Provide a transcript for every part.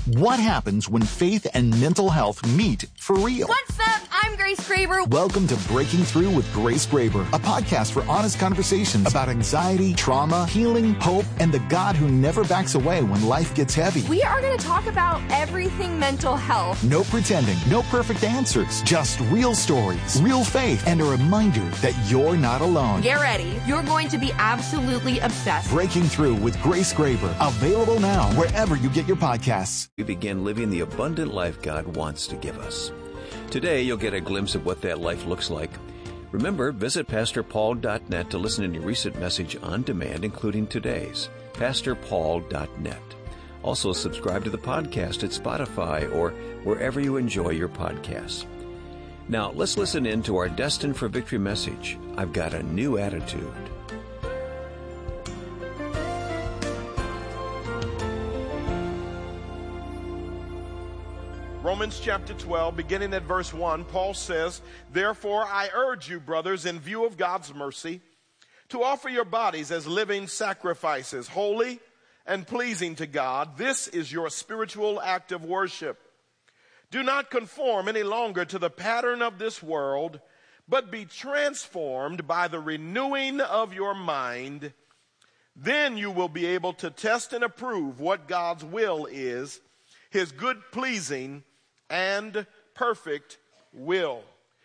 What happens when faith and mental health meet for real? What's up? I'm Grace Graber. Welcome to Breaking Through with Grace Graber, a podcast for honest conversations about anxiety, trauma, healing, hope, and the God who never backs away when life gets heavy. We are going to talk about everything mental health. No pretending, no perfect answers, just real stories, real faith, and a reminder that you're not alone. Get ready. You're going to be absolutely obsessed. Breaking Through with Grace Graber, available now wherever you get your podcasts. We begin living the abundant life God wants to give us. Today, you'll get a glimpse of what that life looks like. Remember, visit PastorPaul.net to listen to any recent message on demand, including today's. PastorPaul.net. Also, subscribe to the podcast at Spotify or wherever you enjoy your podcasts. Now, let's listen in to our Destined for Victory message. I've got a new attitude. Romans chapter 12, beginning at verse 1, Paul says, "Therefore I urge you, brothers, in view of God's mercy, to offer your bodies as living sacrifices, holy and pleasing to God. This is your spiritual act of worship. Do not conform any longer to the pattern of this world, but be transformed by the renewing of your mind. Then you will be able to test and approve what God's will is, his good, pleasing, and perfect will."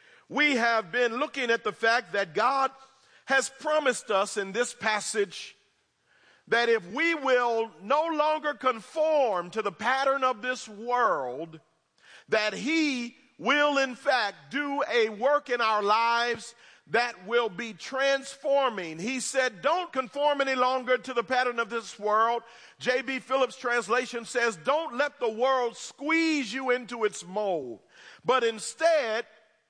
We have been looking at the fact that God has promised us in this passage that if we will no longer conform to the pattern of this world, that he will in fact do a work in our lives that will be transforming. He said, don't conform any longer to the pattern of this world. J.B. Phillips' translation says, don't let the world squeeze you into its mold. But instead,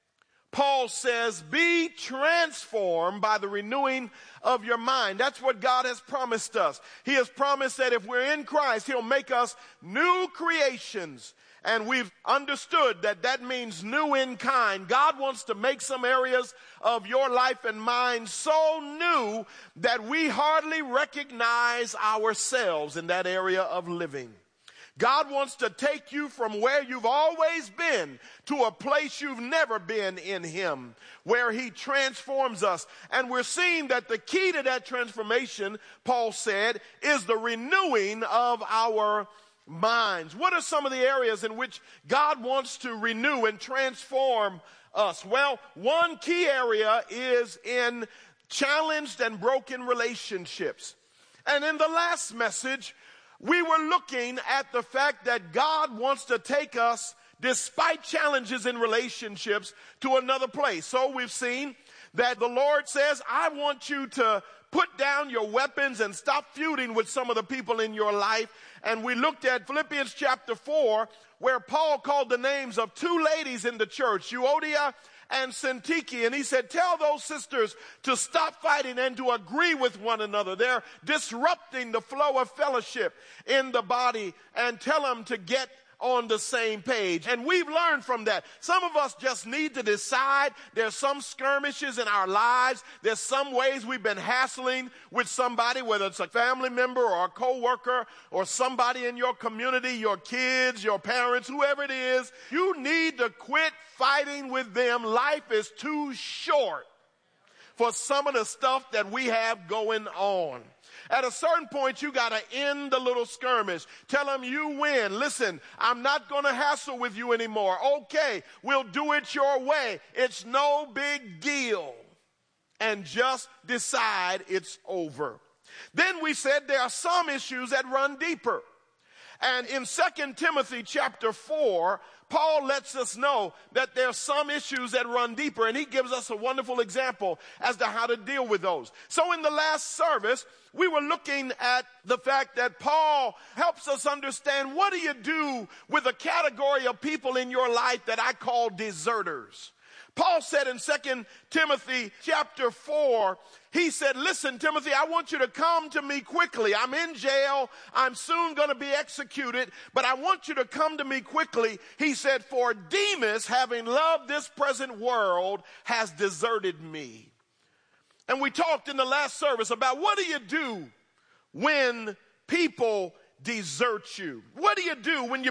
Paul says, be transformed by the renewing of your mind. That's what God has promised us. He has promised that if we're in Christ, he'll make us new creations. And we've understood that that means new in kind. God wants to make some areas of your life and mine so new that we hardly recognize ourselves in that area of living. God wants to take you from where you've always been to a place you've never been in him, where he transforms us. And we're seeing that the key to that transformation, Paul said, is the renewing of our minds. What are some of the areas in which God wants to renew and transform us? Well, one key area is in challenged and broken relationships. And in the last message, we were looking at the fact that God wants to take us, despite challenges in relationships, to another place. So we've seen that the Lord says, I want you to put down your weapons and stop feuding with some of the people in your life. And we looked at Philippians chapter 4, where Paul called the names of two ladies in the church, Euodia and Syntyche, and he said, tell those sisters to stop fighting and to agree with one another. They're disrupting the flow of fellowship in the body, and tell them to get on the same page. And we've learned from that. Some of us just need to decide. There's some skirmishes in our lives. There's some ways we've been hassling with somebody, whether it's a family member or a coworker or somebody in your community, your kids, your parents, whoever it is. You need to quit fighting with them. Life is too short for some of the stuff that we have going on. At a certain point, you got to end the little skirmish. Tell them you win. Listen, I'm not going to hassle with you anymore. Okay, we'll do it your way. It's no big deal. And just decide it's over. Then we said there are some issues that run deeper. And in 2 Timothy chapter 4, Paul lets us know that there are some issues that run deeper, and he gives us a wonderful example as to how to deal with those. So in the last service, we were looking at the fact that Paul helps us understand, what do you do with a category of people in your life that I call deserters? Paul said in 2 Timothy chapter 4, he said, listen, Timothy, I want you to come to me quickly. I'm in jail. I'm soon going to be executed, but I want you to come to me quickly. He said, for Demas, having loved this present world, has deserted me. And we talked in the last service about, what do you do when people desert you? What do you do when you